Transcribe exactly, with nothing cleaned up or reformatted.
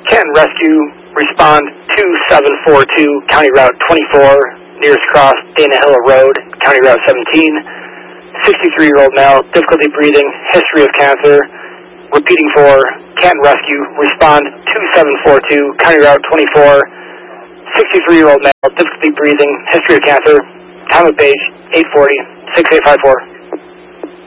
Canton Rescue, respond two seven four two, County Route twenty-four, nearest cross, Dana Hill Road, County Route seventeen. sixty-three-year-old male, difficulty breathing, history of cancer. Repeating for Canton Rescue, respond two seven four two, County Route twenty-four. sixty-three-year-old male, difficulty breathing, history of cancer. Time of page eight forty, six eight five four.